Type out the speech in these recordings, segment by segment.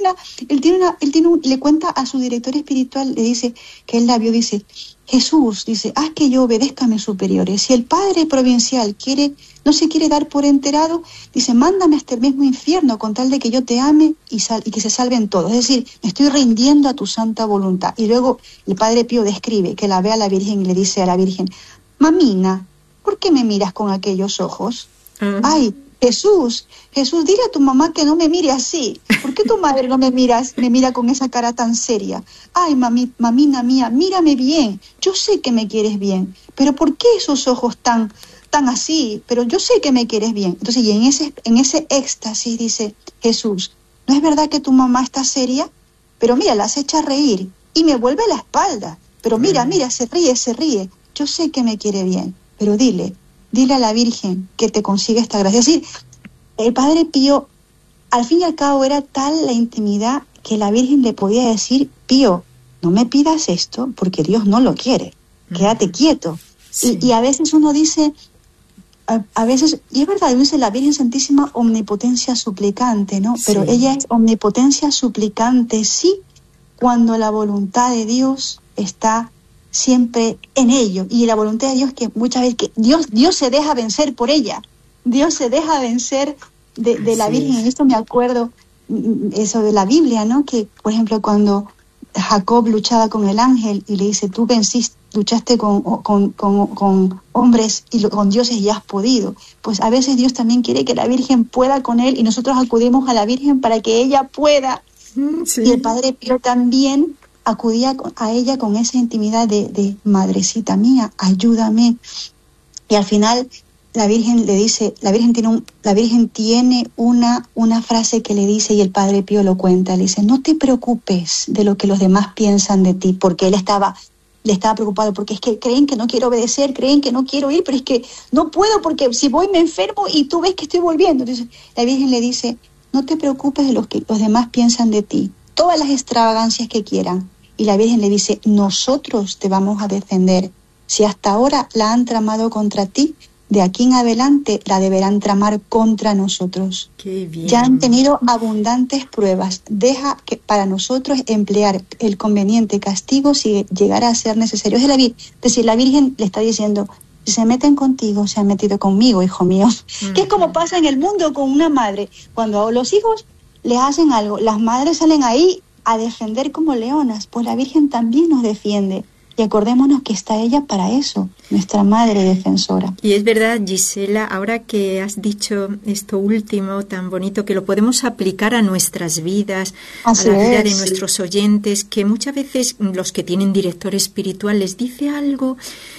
le cuenta a su director espiritual, le dice que él la vio, dice, Jesús, dice, haz que yo obedezca a mis superiores. Si el padre provincial no se quiere dar por enterado, dice, mándame hasta el mismo infierno con tal de que yo te ame y que se salven todos. Es decir, me estoy rindiendo a tu santa voluntad. Y luego el Padre Pío describe que la ve a la Virgen y le dice a la Virgen, mamina, ¿por qué me miras con aquellos ojos? Ay, Jesús, dile a tu mamá que no me mire así. ¿Por qué tu madre no me mira con esa cara tan seria? Ay, mamina mía, mírame bien. Yo sé que me quieres bien, pero ¿por qué esos ojos tan así? Pero yo sé que me quieres bien. Entonces, y en ese éxtasis dice Jesús, ¿no es verdad que tu mamá está seria? Pero mira, la has hecho reír y me vuelve la espalda. Pero mira, se ríe. Yo sé que me quiere bien, pero dile a la Virgen que te consiga esta gracia. Es decir, el Padre Pío, al fin y al cabo, era tal la intimidad que la Virgen le podía decir, Pío, no me pidas esto porque Dios no lo quiere, quédate quieto. Sí. Y a veces uno dice, y es verdad, dice la Virgen Santísima omnipotencia suplicante, ¿no? Sí. Pero ella es omnipotencia suplicante, sí, cuando la voluntad de Dios está siempre en ello, y la voluntad de Dios que muchas veces que Dios se deja vencer por ella, Dios se deja vencer de la Virgen. En esto me acuerdo eso de la Biblia, ¿no? Que por ejemplo cuando Jacob luchaba con el ángel y le dice, tú luchaste con hombres y con dioses y has podido, pues a veces Dios también quiere que la Virgen pueda con él y nosotros acudimos a la Virgen para que ella pueda. Sí. Y el Padre Pío también acudía a ella con esa intimidad de madrecita mía, ayúdame. Y al final la Virgen le dice, la Virgen tiene una frase que le dice, y el Padre Pío lo cuenta, le dice, no te preocupes de lo que los demás piensan de ti, porque le estaba preocupado, porque es que creen que no quiero obedecer, creen que no quiero ir, pero es que no puedo, porque si voy me enfermo y tú ves que estoy volviendo. Entonces la Virgen le dice, no te preocupes de lo que los demás piensan de ti, todas las extravagancias que quieran. Y la Virgen le dice, nosotros te vamos a defender. Si hasta ahora la han tramado contra ti, de aquí en adelante la deberán tramar contra nosotros. Qué bien. Ya han tenido abundantes pruebas. Deja que para nosotros emplear el conveniente castigo si llegara a ser necesario. Es decir, la Virgen le está diciendo, si se meten contigo, se han metido conmigo, hijo mío. Que es como pasa en el mundo con una madre. Cuando a los hijos les hacen algo, las madres salen ahí a defender como leonas, pues la Virgen también nos defiende. Y acordémonos que está ella para eso, nuestra madre defensora. Y es verdad, Gisela, ahora que has dicho esto último tan bonito, que lo podemos aplicar a nuestras vidas, así a la vida de nuestros oyentes, que muchas veces los que tienen director espiritual les dice algo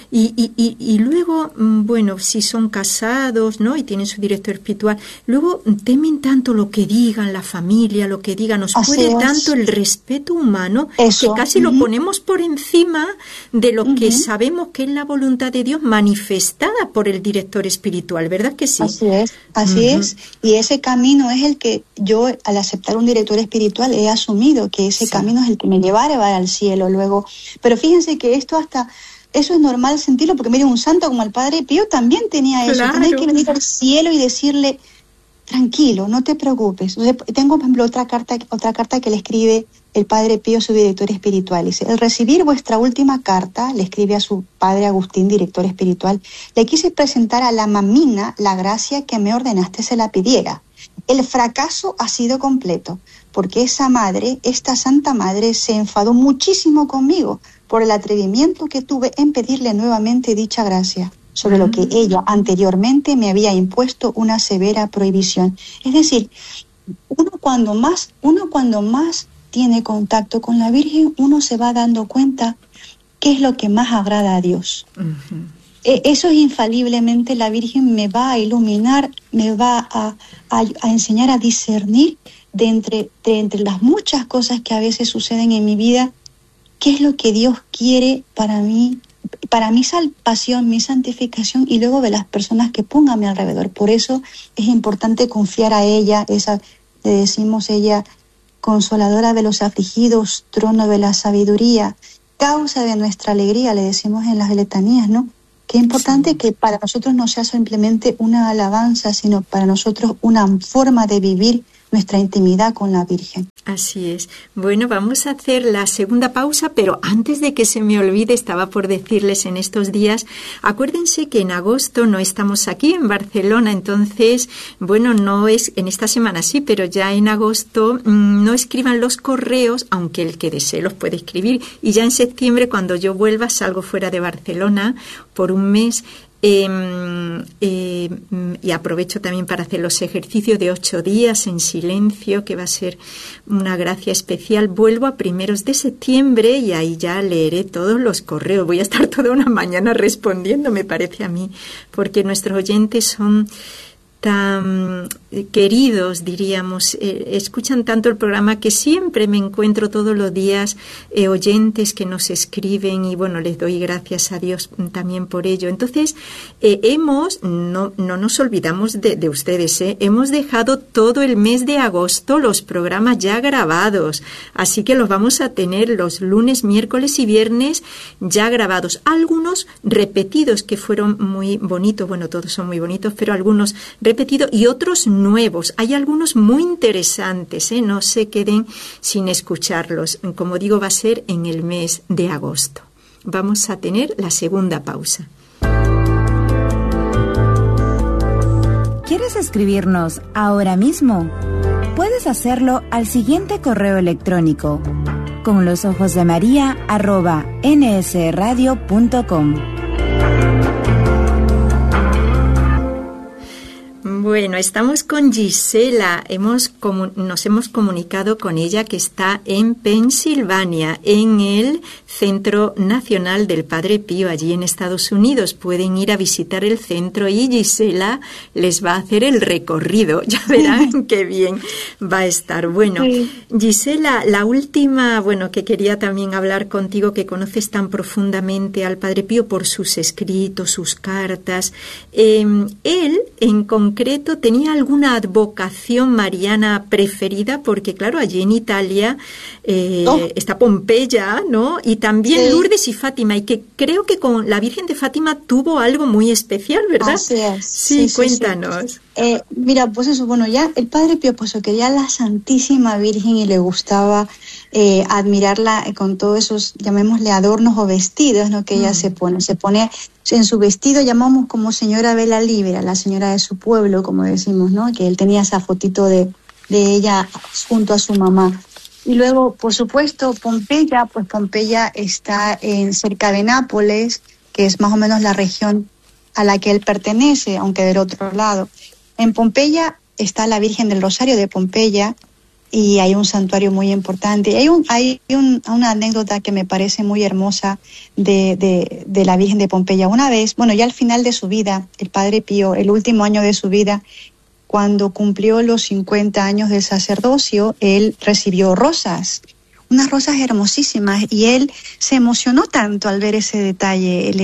y luego, bueno, si son casados, ¿no? Y tienen su director espiritual, luego temen tanto lo que digan la familia, lo que digan, nos puede tanto el respeto humano, que casi lo ponemos por encima de lo que sabemos que es la voluntad de Dios manifestada por el director espiritual, ¿verdad que sí? Así es. Y ese camino es el que yo, al aceptar un director espiritual, he asumido que ese camino es el que me llevará al cielo luego. Pero fíjense que eso es normal sentirlo, porque mire, un santo como el Padre Pío también tenía eso. Claro. Tenía que venir al cielo y decirle, tranquilo, no te preocupes. Tengo, por ejemplo, otra carta que le escribe el Padre Pío, su director espiritual. Dice, al recibir vuestra última carta, le escribe a su padre Agustín, director espiritual, le quise presentar a la mamina la gracia que me ordenaste se la pidiera. El fracaso ha sido completo, porque esta santa madre, se enfadó muchísimo conmigo por el atrevimiento que tuve en pedirle nuevamente dicha gracia, sobre lo que ella anteriormente me había impuesto una severa prohibición. Es decir, uno cuando más tiene contacto con la Virgen, uno se va dando cuenta qué es lo que más agrada a Dios. Eso es infaliblemente, la Virgen me va a iluminar, me va a enseñar a discernir de entre las muchas cosas que a veces suceden en mi vida, qué es lo que Dios quiere para mí, para mi salvación, mi santificación, y luego de las personas que ponga a mi alrededor. Por eso es importante confiar a ella, le decimos ella, consoladora de los afligidos, trono de la sabiduría, causa de nuestra alegría, le decimos en las letanías, ¿no? Qué importante que para nosotros no sea simplemente una alabanza, sino para nosotros una forma de vivir nuestra intimidad con la Virgen. Así es. Bueno, vamos a hacer la segunda pausa, pero antes de que se me olvide, estaba por decirles en estos días, acuérdense que en agosto no estamos aquí en Barcelona, entonces, bueno, no es en esta semana sí, pero ya en agosto no escriban los correos, aunque el que desee los puede escribir, y ya en septiembre, cuando yo vuelva, salgo fuera de Barcelona por un mes. Y aprovecho también para hacer los ejercicios de 8 días en silencio, que va a ser una gracia especial. Vuelvo a primeros de septiembre y ahí ya leeré todos los correos. Voy a estar toda una mañana respondiendo, me parece a mí, porque nuestros oyentes son tan queridos, diríamos, escuchan tanto el programa que siempre me encuentro todos los días oyentes que nos escriben y bueno, les doy gracias a Dios también por ello. Entonces, no nos olvidamos de ustedes, hemos dejado todo el mes de agosto los programas ya grabados, así que los vamos a tener los lunes, miércoles y viernes ya grabados, algunos repetidos que fueron muy bonitos, bueno, todos son muy bonitos, pero algunos repetido y otros nuevos. Hay algunos muy interesantes, no se queden sin escucharlos. Como digo, va a ser en el mes de agosto. Vamos a tener la segunda pausa. ¿Quieres escribirnos ahora mismo? Puedes hacerlo al siguiente correo electrónico: conlosojosdemaria@nsradio.com. Bueno, estamos con Gisela. Nos hemos comunicado con ella, que está en Pensilvania, en el Centro Nacional del Padre Pío, allí en Estados Unidos. Pueden ir a visitar el centro y Gisela les va a hacer el recorrido. Ya verán qué bien va a estar. Bueno, sí. Gisela, la última, que quería también hablar contigo, que conoces tan profundamente al Padre Pío por sus escritos, sus cartas. Él, en concreto, ¿tenía alguna advocación mariana preferida? Porque, claro, allí en Italia está Pompeya, ¿no? Y también Lourdes y Fátima, y que creo que con la Virgen de Fátima tuvo algo muy especial, ¿verdad? Así es. Sí, cuéntanos. Mira, pues eso, ya el Padre Pío pues quería a la Santísima Virgen y le gustaba admirarla con todos esos, llamémosle, adornos o vestidos, ¿no? Que ella se pone en su vestido, llamamos como señora Vela Libera, la señora de su pueblo, como decimos, ¿no? Que él tenía esa fotito de ella junto a su mamá. Y luego, por supuesto, Pompeya está cerca de Nápoles, que es más o menos la región a la que él pertenece, aunque del otro lado. En Pompeya está la Virgen del Rosario de Pompeya y hay un santuario muy importante. Hay una anécdota que me parece muy hermosa de la Virgen de Pompeya. Una vez, ya al final de su vida, el Padre Pío, el último año de su vida, cuando cumplió los 50 años del sacerdocio, él recibió rosas, unas rosas hermosísimas, y él se emocionó tanto al ver ese detalle,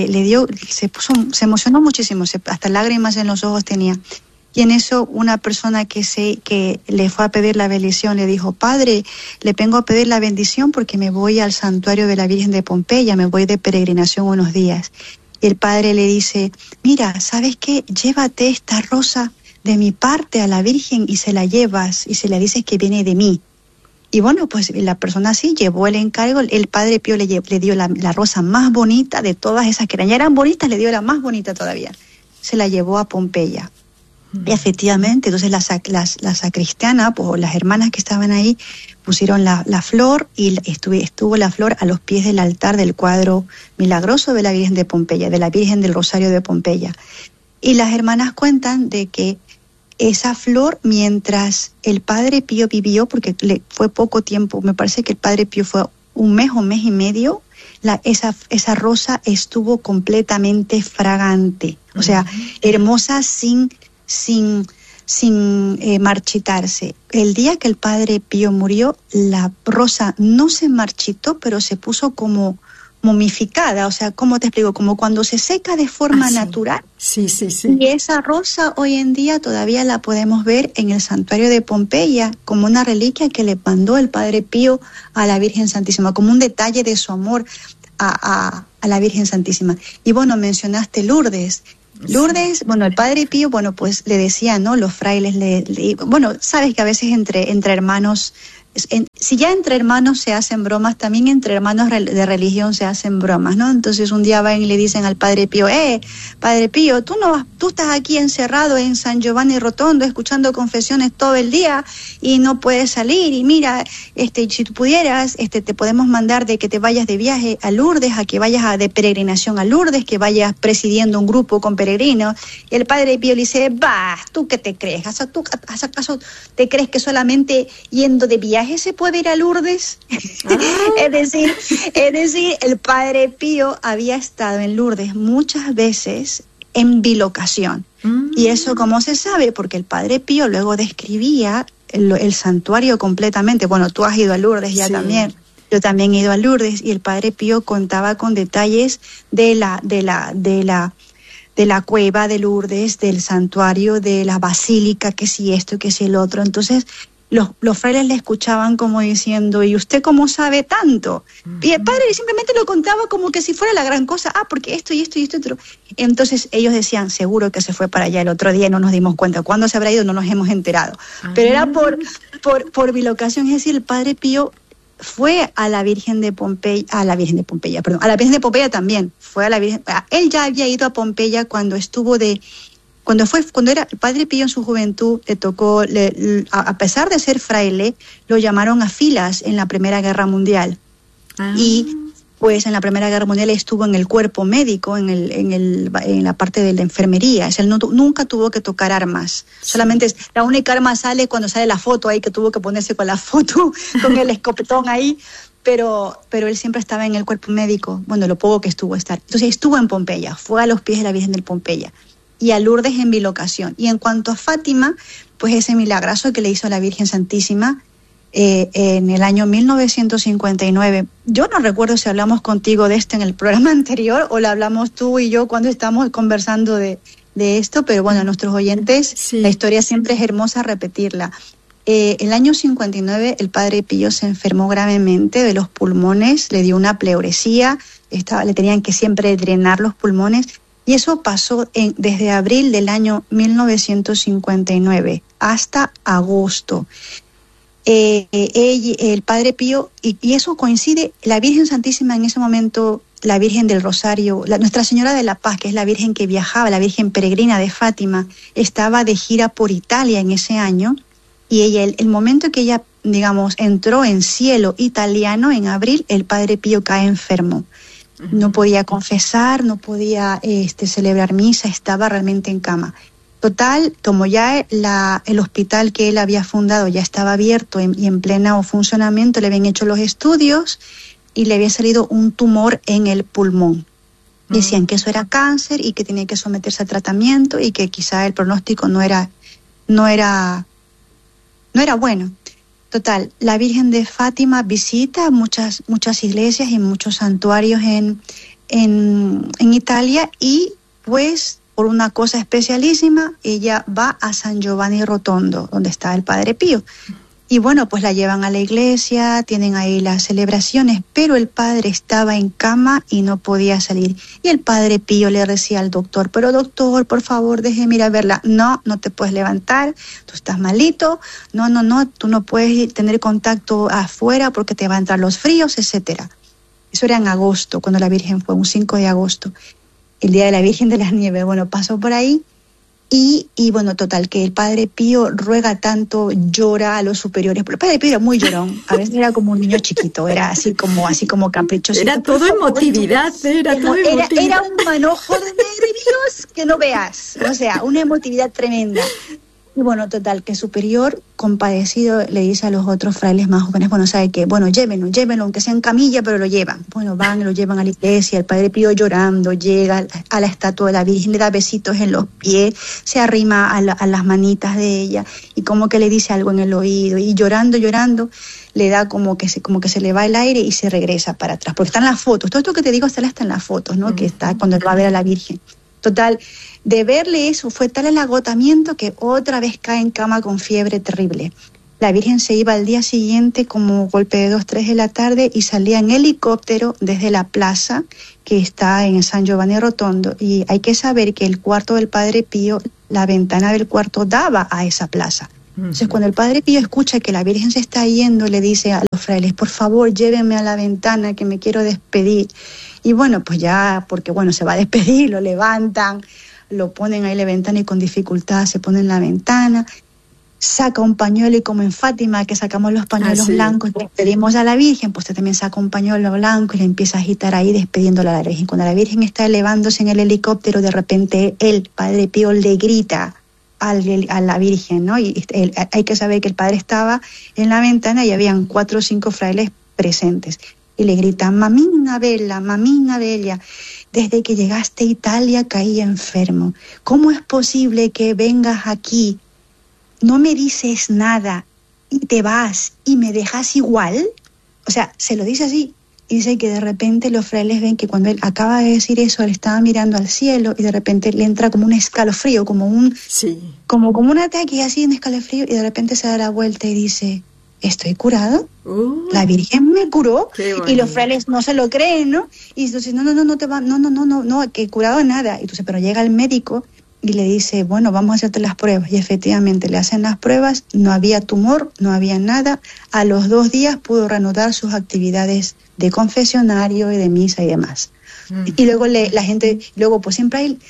se emocionó muchísimo, hasta lágrimas en los ojos tenía. Y en eso una persona que le fue a pedir la bendición le dijo: Padre, le vengo a pedir la bendición porque me voy al santuario de la Virgen de Pompeya, me voy de peregrinación unos días. Y el padre le dice: mira, ¿sabes qué? Llévate esta rosa de mi parte a la Virgen y se la llevas y se le dices que viene de mí. Y pues la persona así llevó el encargo. El Padre Pío le dio la rosa más bonita de todas esas que ya eran bonitas, le dio la más bonita todavía. Se la llevó a Pompeya. Y efectivamente, entonces la sacristiana, las hermanas que estaban ahí, pusieron la flor y estuvo la flor a los pies del altar del cuadro milagroso de la Virgen de Pompeya, de la Virgen del Rosario de Pompeya. Y las hermanas cuentan de que esa flor, mientras el Padre Pío vivió, porque fue poco tiempo, me parece que el Padre Pío fue un mes o mes y medio, esa rosa estuvo completamente fragante, o sea, hermosa sin marchitarse. El día que el Padre Pío murió, la rosa no se marchitó, pero se puso como momificada, o sea, ¿cómo te explico? Como cuando se seca de forma natural. Sí. Y esa rosa hoy en día todavía la podemos ver en el santuario de Pompeya como una reliquia que le mandó el Padre Pío a la Virgen Santísima, como un detalle de su amor a la Virgen Santísima. Y mencionaste Lourdes. Lourdes, bueno, el Padre Pío, bueno, pues le decía, ¿no? Los frailes, bueno, sabes que a veces entre hermanos, si ya entre hermanos se hacen bromas, también entre hermanos de religión se hacen bromas, ¿no? Entonces un día van y le dicen al Padre Pío, Padre Pío, tú estás aquí encerrado en San Giovanni Rotondo escuchando confesiones todo el día y no puedes salir, y mira, si tú pudieras, te podemos mandar de que te vayas de viaje a Lourdes, a que vayas de peregrinación a Lourdes, que vayas presidiendo un grupo con peregrinos. Y el Padre Pío le dice, ¿tú qué te crees? ¿Acaso te crees que solamente yendo de viaje se puede ir a Lourdes? Es decir, el Padre Pío había estado en Lourdes muchas veces en bilocación. Y eso, ¿cómo se sabe? Porque el Padre Pío luego describía el santuario completamente. Bueno, tú has ido a Lourdes ya. Sí. También. Yo también he ido a Lourdes, y el Padre Pío contaba con detalles de la cueva de Lourdes, del santuario, de la basílica, que si esto, que si el otro. Entonces los frailes le escuchaban como diciendo, ¿y usted cómo sabe tanto? Y el padre simplemente lo contaba como que si fuera la gran cosa, porque esto y esto y esto otro. Entonces ellos decían, seguro que se fue para allá el otro día y no nos dimos cuenta. ¿Cuándo se habrá ido? No nos hemos enterado. Pero era por bilocación. Es decir, el Padre Pío fue a la Virgen de Pompeya, a la Virgen de Pompeya también, fue a la Virgen. Él ya había ido a Pompeya cuando era el Padre Pío en su juventud. Le tocó, a pesar de ser fraile, lo llamaron a filas en la Primera Guerra Mundial. Y pues en la Primera Guerra Mundial estuvo en el cuerpo médico, en la parte de la enfermería. Él nunca tuvo que tocar armas. Solamente la única arma sale cuando sale la foto ahí, que tuvo que ponerse con la foto, con el escopetón ahí. Pero él siempre estaba en el cuerpo médico, bueno, lo poco que estuvo estar. Entonces estuvo en Pompeya, fue a los pies de la Virgen del Pompeya, y a Lourdes en bilocación. Y en cuanto a Fátima, pues ese milagroso que le hizo a la Virgen Santísima en el año 1959. Yo no recuerdo si hablamos contigo de esto en el programa anterior o lo hablamos tú y yo cuando estamos conversando de esto, pero bueno, a nuestros oyentes, sí, la historia siempre es hermosa repetirla. El año 59 el Padre Pío se enfermó gravemente de los pulmones, le dio una pleuresía, le tenían que siempre drenar los pulmones. Y eso pasó desde abril del año 1959 hasta agosto. El Padre Pío, y eso coincide, la Virgen Santísima en ese momento, la Virgen del Rosario, Nuestra Señora de la Paz, que es la Virgen que viajaba, la Virgen peregrina de Fátima, estaba de gira por Italia en ese año, y el momento que ella, digamos, entró en cielo italiano, en abril, el Padre Pío cae enfermo. No podía confesar, no podía celebrar misa, estaba realmente en cama. Total, como ya el hospital que él había fundado ya estaba abierto y en pleno funcionamiento, le habían hecho los estudios y le había salido un tumor en el pulmón. Decían que eso era cáncer y que tenía que someterse a tratamiento y que quizá el pronóstico no era bueno. Total, la Virgen de Fátima visita muchas iglesias y muchos santuarios en Italia, y pues por una cosa especialísima ella va a San Giovanni Rotondo, donde está el Padre Pío. Y bueno, pues la llevan a la iglesia, tienen ahí las celebraciones, pero el padre estaba en cama y no podía salir. Y el Padre Pío le decía al doctor, pero doctor, por favor, déjeme ir a verla. No te puedes levantar, tú estás malito, no, tú no puedes tener contacto afuera porque te van a entrar los fríos, etcétera. Eso era en agosto, cuando la Virgen fue, un 5 de agosto, el día de la Virgen de las Nieves. Bueno, pasó por ahí. Y bueno, total, que el Padre Pío ruega tanto, llora a los superiores, pero el Padre Pío era muy llorón, a veces era como un niño chiquito, era así como caprichoso. Era todo emotividad, era un manojo de nervios que no veas, o sea, una emotividad tremenda. Y bueno, total, que el superior, compadecido, le dice a los otros frailes más jóvenes, bueno, ¿sabe qué? Bueno, llévenlo, aunque sea en camilla, pero lo llevan. Bueno, lo llevan a la iglesia, el Padre Pío llorando, llega a la estatua de la Virgen, le da besitos en los pies, se arrima a las manitas de ella, y como que le dice algo en el oído, y llorando, le da como que se le va el aire y se regresa para atrás, porque están las fotos, todo esto que te digo está en las fotos, ¿no? Que está cuando va a ver a la Virgen. Total, de verle eso, fue tal el agotamiento que otra vez cae en cama con fiebre terrible. La Virgen se iba al día siguiente como golpe de 2, 3 de la tarde y salía en helicóptero desde la plaza, que está en San Giovanni Rotondo, y hay que saber que el cuarto del Padre Pío, la ventana del cuarto daba a esa plaza. Entonces, cuando el Padre Pío escucha que la Virgen se está yendo, le dice a los frailes, por favor, llévenme a la ventana que me quiero despedir. Y bueno, pues ya, porque bueno, se va a despedir, lo levantan, lo ponen ahí en la ventana y con dificultad se pone en la ventana, saca un pañuelo y como en Fátima que sacamos los pañuelos blancos y despedimos a la Virgen, pues usted también saca un pañuelo blanco y le empieza a agitar ahí despidiéndola a la Virgen. Cuando la Virgen está elevándose en el helicóptero, de repente el Padre Pío le grita a la Virgen, ¿no? Y hay que saber que el padre estaba en la ventana y habían 4 o 5 frailes presentes. Y le gritan, mamina bella, desde que llegaste a Italia caí enfermo. ¿Cómo es posible que vengas aquí, no me dices nada y te vas y me dejas igual? O sea, se lo dice así. Y dice que de repente los frailes ven que cuando él acaba de decir eso, él estaba mirando al cielo y de repente le entra como un escalofrío, como un ataque así, un escalofrío, y de repente se da la vuelta y dice, ¿estoy curado? La Virgen me curó. Y los frailes no se lo creen, ¿no? Y entonces, no, que curado nada. Y entonces, pero llega el médico y le dice, bueno, vamos a hacerte las pruebas. Y efectivamente le hacen las pruebas, no había tumor, no había nada. A los 2 días pudo reanudar sus actividades de confesionario y de misa y demás. Y luego la gente, pues siempre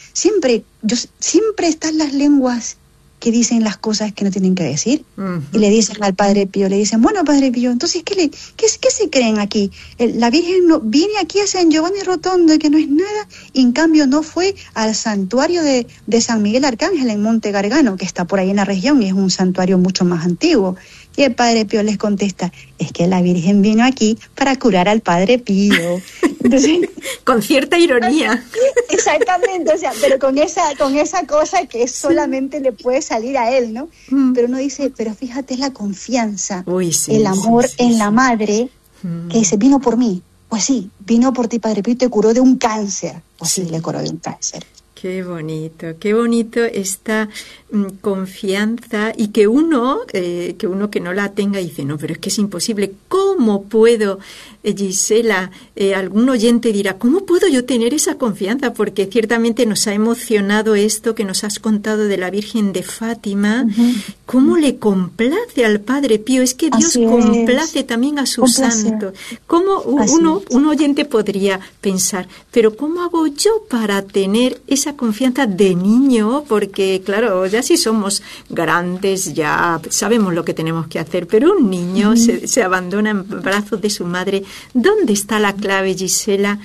están las lenguas que dicen las cosas que no tienen que decir. Y le dicen al Padre Pío, le dicen, bueno, Padre Pío, entonces, ¿qué se creen aquí? La Virgen no viene aquí a San Giovanni Rotondo, que no es nada, y en cambio no fue al santuario de San Miguel Arcángel en Monte Gargano, que está por ahí en la región, y es un santuario mucho más antiguo. Y el Padre Pío les contesta, es que la Virgen vino aquí para curar al Padre Pío. Entonces, con cierta ironía. Exactamente, o sea, pero con esa cosa que solamente le puede salir a él, ¿no? Pero uno dice, pero fíjate la confianza, el amor en la madre, que dice, vino por mí. Pues sí, vino por ti, Padre Pío, y te curó de un cáncer. Pues sí, le curó de un cáncer. Qué bonito esta confianza, y que uno que no la tenga dice, no, pero es que es imposible. ¿Cómo puedo, Gisela? Algún oyente dirá, ¿cómo puedo yo tener esa confianza? Porque ciertamente nos ha emocionado esto que nos has contado de la Virgen de Fátima. ¿Cómo le complace al Padre Pío? Es que Dios complace también a sus santos. ¿Cómo un oyente podría pensar, pero cómo hago yo para tener esa confianza de niño? Porque claro, ya si somos grandes ya sabemos lo que tenemos que hacer, pero un niño se abandona en brazos de su madre. ¿Dónde está la clave, Gisela,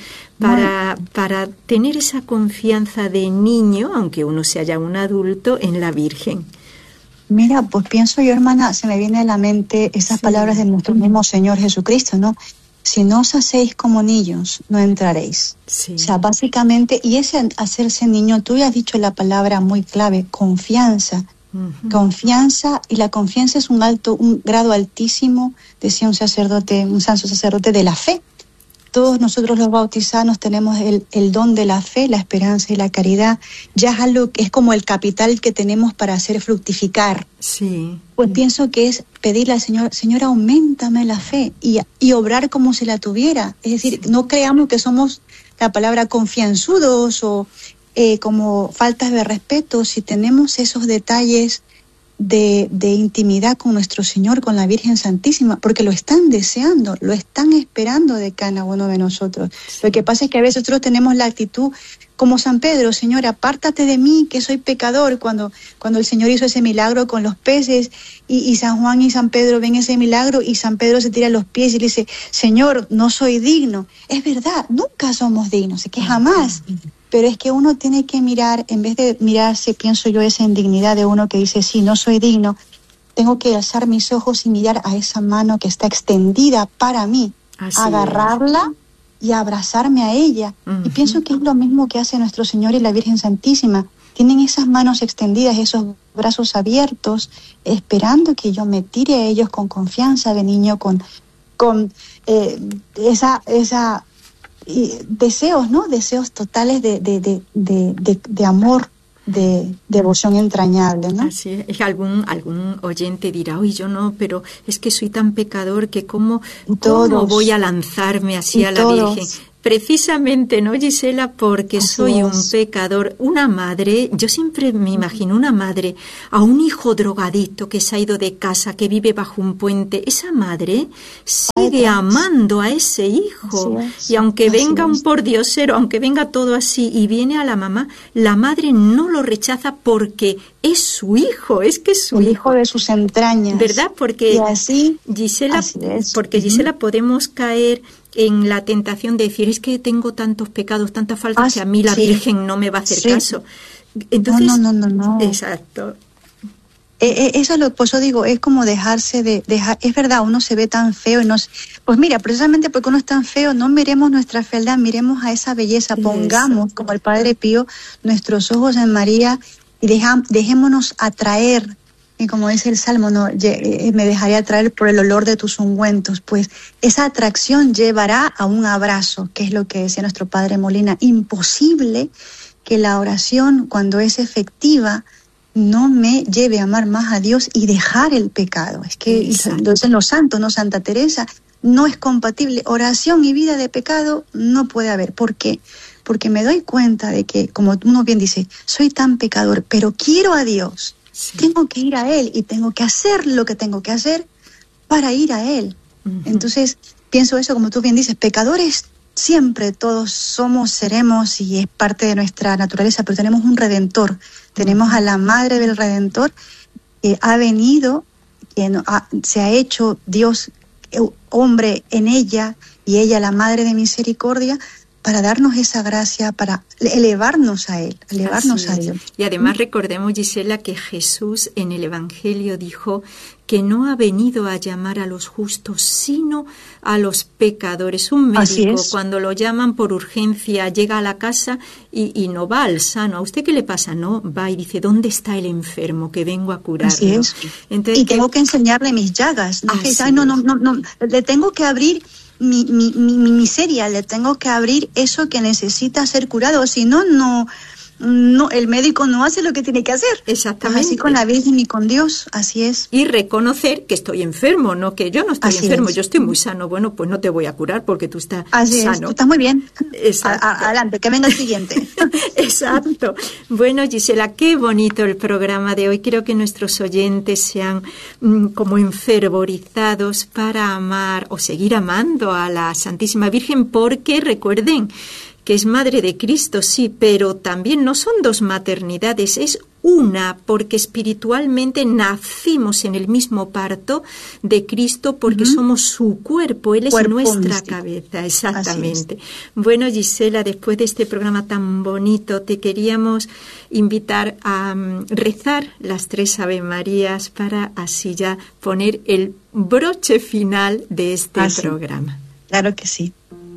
para tener esa confianza de niño, aunque uno sea ya un adulto, en la Virgen? Mira, pues pienso yo, hermana, se me viene a la mente esas palabras de nuestro mismo Señor Jesucristo, ¿no? Si no os hacéis como niños, no entraréis. O sea, básicamente, y ese hacerse niño, tú ya has dicho la palabra muy clave, confianza. Confianza, y la confianza es un grado altísimo, decía un santo sacerdote, de la fe. Todos nosotros los bautizanos tenemos el don de la fe, la esperanza y la caridad. Ya es algo que es como el capital que tenemos para hacer fructificar. Sí. Pues pienso que es pedirle al Señor, Señor, auméntame la fe y obrar como si la tuviera. Es decir, no creamos que somos la palabra confianzudos o como faltas de respeto. Si tenemos esos detalles de intimidad con nuestro Señor, con la Virgen Santísima, porque lo están deseando, lo están esperando de cada uno de nosotros. Lo que pasa es que a veces nosotros tenemos la actitud como San Pedro, Señor, apártate de mí que soy pecador, cuando el Señor hizo ese milagro con los peces y San Juan y San Pedro ven ese milagro y San Pedro se tira a los pies y le dice, Señor, no soy digno. Es verdad, nunca somos dignos, es que jamás. Pero es que uno tiene que mirar, en vez de mirarse, pienso yo, esa indignidad de uno que dice, sí, no soy digno, tengo que alzar mis ojos y mirar a esa mano que está extendida para mí, agarrarla y abrazarme a ella. Y pienso que es lo mismo que hace nuestro Señor y la Virgen Santísima. Tienen esas manos extendidas, esos brazos abiertos, esperando que yo me tire a ellos con confianza de niño, con esa y deseos, ¿no? Deseos totales de amor, de devoción entrañable, ¿no? Así es. Algún oyente dirá, oye, yo no, pero es que soy tan pecador que ¿cómo voy a lanzarme así a la Virgen? Precisamente, ¿no, Gisela? Porque soy un pecador. Una madre, yo siempre me imagino una madre a un hijo drogadicto que se ha ido de casa, que vive bajo un puente. Esa madre sigue amando a ese hijo. Y aunque venga un pordiosero, aunque venga todo así y viene a la mamá, la madre no lo rechaza porque es su hijo, es que es su hijo de sus entrañas. ¿Verdad? Porque Gisela, podemos caer en la tentación de decir, es que tengo tantos pecados, tantas faltas, que a mí la Virgen no me va a hacer caso. Entonces, no. Exacto. Eso es lo, pues yo digo, es como dejarse de dejar. Es verdad, uno se ve tan feo y pues mira, precisamente porque uno es tan feo, no miremos nuestra fealdad, miremos a esa belleza, pongamos, como el Padre Pío, nuestros ojos en María y dejémonos atraer. Y como dice el Salmo, me dejaré atraer por el olor de tus ungüentos. Pues esa atracción llevará a un abrazo, que es lo que decía nuestro Padre Molina. Imposible que la oración, cuando es efectiva, no me lleve a amar más a Dios y dejar el pecado. Es que lo dicen los santos, ¿no? Santa Teresa, no es compatible. Oración y vida de pecado no puede haber. ¿Por qué? Porque me doy cuenta de que, como uno bien dice, soy tan pecador, pero quiero a Dios. Tengo que ir a Él y tengo que hacer lo que tengo que hacer para ir a Él. Entonces, pienso eso, como tú bien dices, pecadores siempre todos somos, seremos, y es parte de nuestra naturaleza, pero tenemos un Redentor, tenemos a la Madre del Redentor que ha venido, que se ha hecho Dios hombre en ella, y ella la Madre de Misericordia, para darnos esa gracia, para elevarnos a Él, elevarnos a Dios. Y además recordemos, Gisela, que Jesús en el Evangelio dijo que no ha venido a llamar a los justos, sino a los pecadores. Un médico, cuando lo llaman por urgencia, llega a la casa y no va al sano. ¿A usted qué le pasa? No, va y dice, ¿dónde está el enfermo que vengo a curarlo? Así es. Entonces, y tengo que enseñarle mis llagas. No, le tengo que abrir mi miseria, le tengo que abrir eso que necesita ser curado, si no, el médico no hace lo que tiene que hacer. Exactamente. Así con la Virgen y con Dios, así es. Y reconocer que estoy enfermo, no que yo no estoy enfermo, yo estoy muy sano. Bueno, pues no te voy a curar porque tú estás sano. Tú estás muy bien. Adelante, que venga el siguiente. Exacto. Bueno, Gisela, qué bonito el programa de hoy. Quiero que nuestros oyentes sean como enfervorizados para amar o seguir amando a la Santísima Virgen, porque recuerden que es Madre de Cristo, sí, pero también no son dos maternidades, es una, porque espiritualmente nacimos en el mismo parto de Cristo, porque somos su cuerpo, Él es nuestra cabeza, exactamente. Bueno, Gisela, después de este programa tan bonito, te queríamos invitar a rezar las 3 Ave Marías para así ya poner el broche final de este programa. Claro que sí.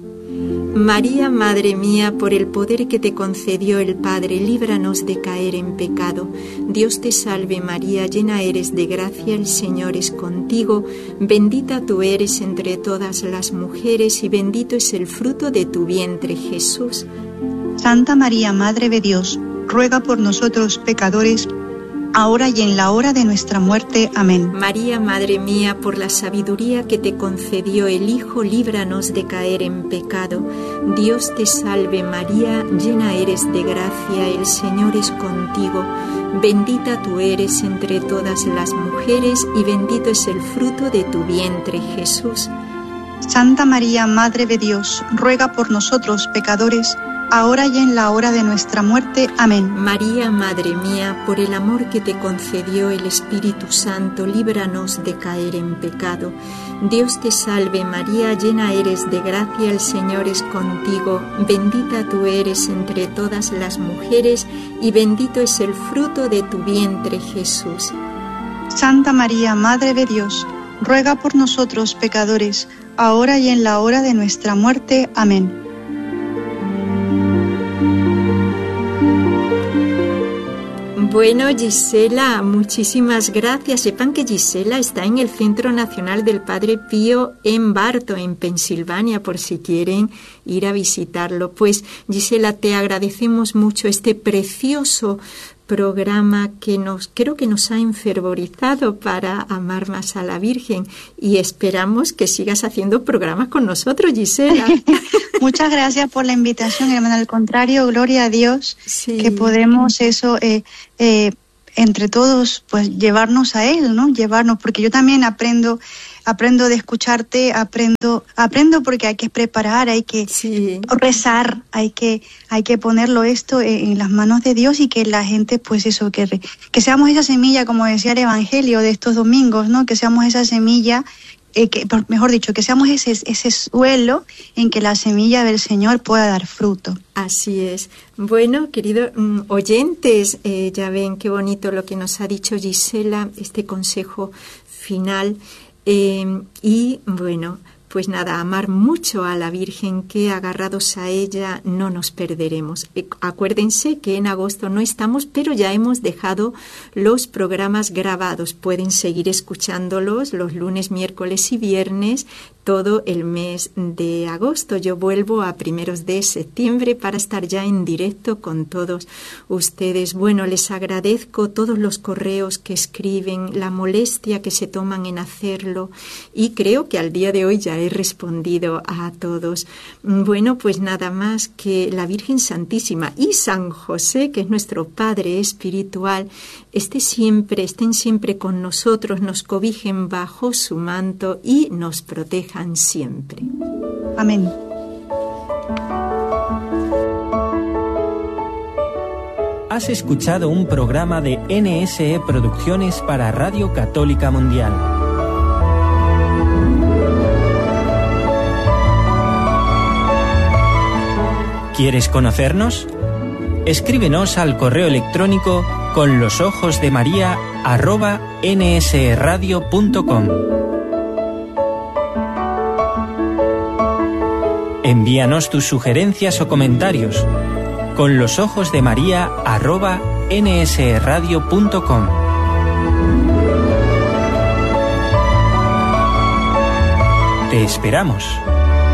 María, Madre mía, por el poder que te concedió el Padre, líbranos de caer en pecado. Dios te salve María, llena eres de gracia, el Señor es contigo. Bendita tú eres entre todas las mujeres y bendito es el fruto de tu vientre, Jesús. Santa María, Madre de Dios, ruega por nosotros pecadores, ahora y en la hora de nuestra muerte. Amén. María, Madre mía, por la sabiduría que te concedió el Hijo, líbranos de caer en pecado. Dios te salve María, llena eres de gracia, el Señor es contigo. Bendita tú eres entre todas las mujeres y bendito es el fruto de tu vientre, Jesús. Santa María, Madre de Dios, ruega por nosotros pecadores, ahora y en la hora de nuestra muerte. Amén. María, Madre mía, por el amor que te concedió el Espíritu Santo, líbranos de caer en pecado. Dios te salve María, llena eres de gracia, el Señor es contigo. Bendita tú eres entre todas las mujeres y bendito es el fruto de tu vientre, Jesús. Santa María, Madre de Dios, ruega por nosotros pecadores, ahora y en la hora de nuestra muerte. Amén. Bueno, Gisela, muchísimas gracias. Sepan que Gisela está en el Centro Nacional del Padre Pío en Bartow, en Pensilvania, por si quieren ir a visitarlo. Pues, Gisela, te agradecemos mucho este precioso programa que creo que nos ha enfervorizado para amar más a la Virgen, y esperamos que sigas haciendo programas con nosotros, Gisela. Muchas gracias por la invitación, hermana. Al contrario, gloria a Dios, sí, que podemos eso, entre todos, pues llevarnos a Él, ¿no? Llevarnos, porque yo también aprendo de escucharte, aprendo porque hay que preparar, hay que rezar, hay que ponerlo esto en las manos de Dios, y que la gente, pues eso, que seamos esa semilla, como decía el Evangelio de estos domingos, ¿no? Que seamos esa semilla, mejor dicho, que seamos ese suelo en que la semilla del Señor pueda dar fruto. Así es. Bueno, queridos oyentes, ya ven qué bonito lo que nos ha dicho Gisela, este consejo final. Y bueno, pues nada, amar mucho a la Virgen, que agarrados a ella no nos perderemos. Acuérdense que en agosto no estamos, pero ya hemos dejado los programas grabados. Pueden seguir escuchándolos los lunes, miércoles y viernes todo el mes de agosto. Yo vuelvo a primeros de septiembre para estar ya en directo con todos ustedes. Bueno, les agradezco todos los correos que escriben, la molestia que se toman en hacerlo, y creo que al día de hoy ya he respondido a todos. Bueno, pues nada más, que la Virgen Santísima y San José, que es nuestro Padre espiritual, estén siempre con nosotros, nos cobijen bajo su manto y nos protejan siempre. Amén. Has escuchado un programa de NSE Producciones para Radio Católica Mundial. ¿Quieres conocernos? Escríbenos al correo electrónico conlosojosdemaria@nsradio.com. Envíanos tus sugerencias o comentarios. conlosojosdemaria@nsradio.com. Te esperamos.